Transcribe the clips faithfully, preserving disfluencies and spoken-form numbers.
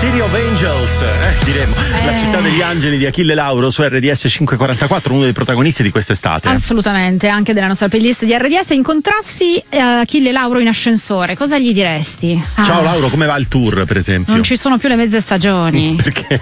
City of Angels, eh, diremo. Eh. La città degli angeli di Achille Lauro su R D S cinquecentoquarantaquattro, uno dei protagonisti di quest'estate. Assolutamente, anche della nostra playlist di R D S. Incontrassi eh, Achille Lauro in ascensore, cosa gli diresti? Ah, Ciao Lauro, come va il tour, per esempio? non ci sono più le mezze stagioni. Perché?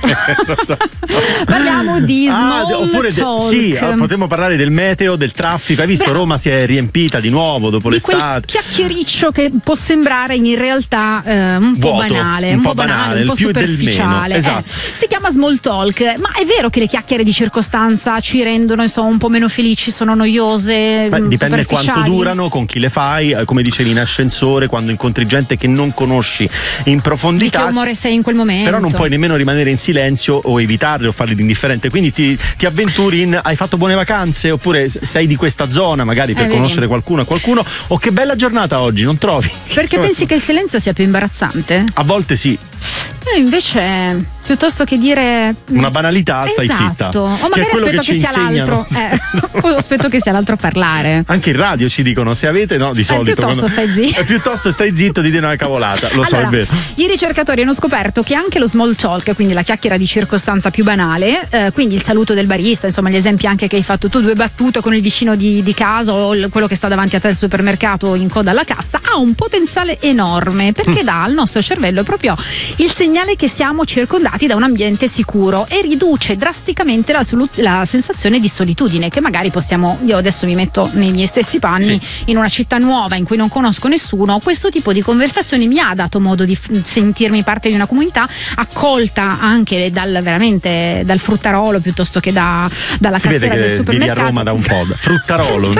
Parliamo di Ah, small oppure de- talk. sì, potremmo parlare del meteo, del traffico. Hai visto, Beh, Roma si è riempita di nuovo dopo di quel l'estate. chiacchiericcio che può sembrare in realtà eh, un po' Vuoto, banale, un un po' po' banale, banale, un po' il più e del superficiale. meno, esatto. Eh, si chiama small talk, ma è vero che le chiacchiere di circostanza ci rendono insomma un po' meno felici, sono noiose, Beh, mh, dipende quanto superficiali? durano, con chi le fai, eh, come dicevi in ascensore, quando incontri gente che non conosci in Di profondità. che umore sei in quel momento? Però non puoi nemmeno rimanere in silenzio o evitarli o farli indifferente, quindi ti, ti avventuri in hai fatto buone vacanze, oppure sei di questa zona magari per Eh, conoscere vedi. qualcuno e qualcuno, o che bella giornata oggi, non trovi? Perché Insomma, pensi che il silenzio sia più imbarazzante? a volte sì, E invece, piuttosto che dire una banalità, stai esatto, zitta. o Che è magari quello aspetto che, ci sia insegnano. l'altro, eh, o aspetto che sia l'altro a parlare. Anche in radio ci dicono, se avete, no, di solito. piuttosto stai zitto. Eh, piuttosto stai zitto, dite una cavolata, lo so, Allora, è vero. i ricercatori hanno scoperto che anche lo small talk, quindi la chiacchiera di circostanza più banale, eh, quindi il saluto del barista, insomma gli esempi anche che hai fatto tu, due battute con il vicino di, di casa o il- quello che sta davanti a te al supermercato in coda alla cassa, ha un potenziale enorme perché Mm. dà al nostro cervello proprio il segnale che siamo circondati da un ambiente sicuro e riduce drasticamente la, solu- la sensazione di solitudine che magari possiamo, io adesso mi metto nei miei stessi panni, in una città nuova in cui non conosco nessuno, questo tipo di conversazioni mi ha dato modo di f- sentirmi parte di una comunità, accolta anche dal veramente dal fruttarolo piuttosto che da, dalla Si vede cassiera del che vivi a supermercato. Roma da un po', da- fruttarolo.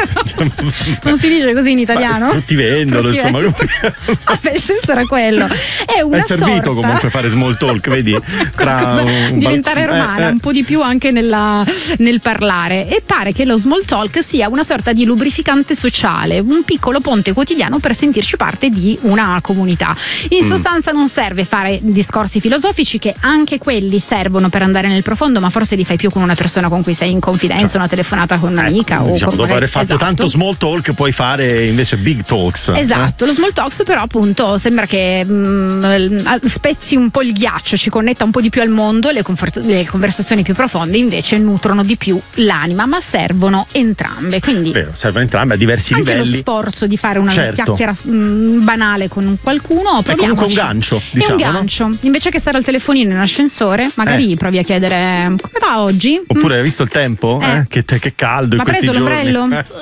Non si dice così in italiano? Ma fruttivendolo, insomma. Vabbè, il senso era quello. È una È servito sorta comunque fare small talk, vedi? Tra qualcosa- un- diventare romana, eh, eh. un po' di più anche nella- nel parlare, e pare che lo small talk sia una sorta di lubrificante sociale, un piccolo ponte quotidiano per sentirci parte di una comunità. In Mm. sostanza non serve fare discorsi filosofici, che anche quelli servono per andare nel profondo, ma forse li fai più con una persona con cui sei in confidenza, Cioè, una telefonata con un'amica Ecco, o diciamo, con dopo aver fatto esatto. tanto small talk puoi fare invece big talks. eh? Esatto, lo small talks però appunto sembra che mm, spezzi un po' il ghiaccio, ci connetta un po' di più al mondo, le, confer- le conversazioni più profonde invece nutrono di più l'anima, ma servono entrambe, quindi Vero, servono entrambe a diversi anche livelli. lo sforzo di fare una Certo. chiacchiera mm, banale con qualcuno, È proviamoci. comunque un gancio, È diciamo, un no? gancio, invece che stare al telefonino in ascensore magari Eh. provi a chiedere come va oggi? Oppure hai visto il tempo? Eh. Eh? Che, te- che caldo Ma in questi preso giorni. l'ombrello? Eh.